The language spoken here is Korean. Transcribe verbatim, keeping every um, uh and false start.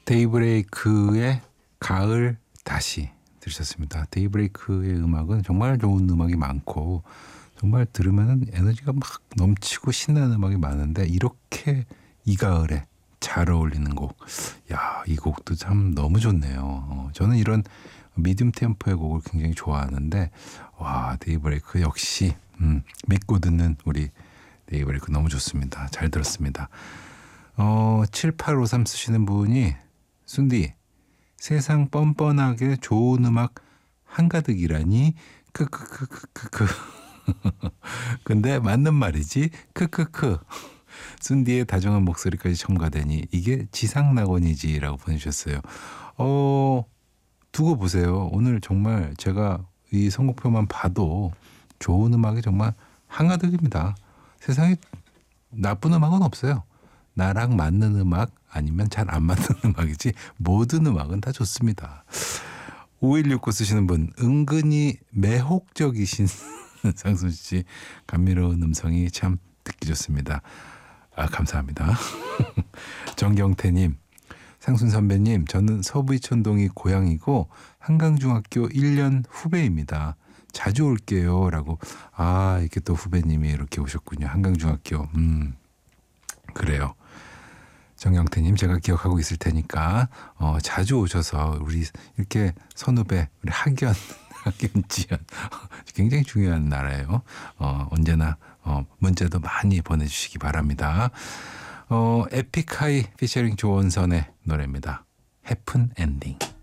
데이브레이크의 가을 다시 들으셨습니다. 데이브레이크의 음악은 정말 좋은 음악이 많고 정말 들으면 에너지가 막 넘치고 신나는 음악이 많은데 이렇게 이 가을에 잘 어울리는 곡, 야, 이 곡도 참 너무 좋네요. 어, 저는 이런 미디움 템포의 곡을 굉장히 좋아하는데 와, 데이브레이크 역시 음, 믿고 듣는 우리 데이브레이크 너무 좋습니다. 잘 들었습니다. 어, 칠팔오삼 쓰시는 분이 순디 세상 뻔뻔하게 좋은 음악 한가득이라니 크크크크크크 근데 맞는 말이지 크크크 순디의 다정한 목소리까지 첨가되니 이게 지상낙원이지 라고 보내주셨어요. 어, 두고 보세요. 오늘 정말 제가 이 선곡표만 봐도 좋은 음악이 정말 한가득입니다. 세상에 나쁜 음악은 없어요. 나랑 맞는 음악 아니면 잘 안 맞는 음악이지 모든 음악은 다 좋습니다. 오일육구 쓰시는 분, 은근히 매혹적이신 상순 씨 감미로운 음성이 참 듣기 좋습니다. 아, 감사합니다. 정경태님, 상순 선배님, 저는 서부이천동이 고향이고 한강중학교 일 년 후배입니다. 자주 올게요 라고. 아, 이렇게 또 후배님이 이렇게 오셨군요. 한강중학교. 음, 그래요. 정영태님, 제가 기억하고 있을 테니까 어, 자주 오셔서 우리 이렇게 선후배, 우리 학연, 학연, 지연 굉장히 중요한 나라예요. 어, 언제나 어, 문자도 많이 보내주시기 바랍니다. 어, 에픽하이 피처링 조원선의 노래입니다. 해픈 엔딩.